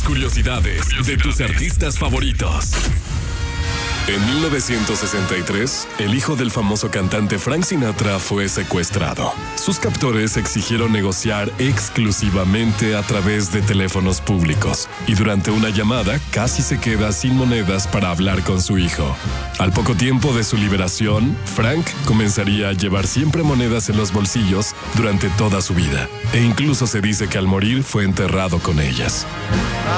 curiosidades de tus artistas favoritos. En 1963, el hijo del famoso cantante Frank Sinatra fue secuestrado. Sus captores exigieron negociar exclusivamente a través de teléfonos públicos y durante una llamada casi se queda sin monedas para hablar con su hijo. Al poco tiempo de su liberación, Frank comenzaría a llevar siempre monedas en los bolsillos durante toda su vida e incluso se dice que al morir fue enterrado con ellas.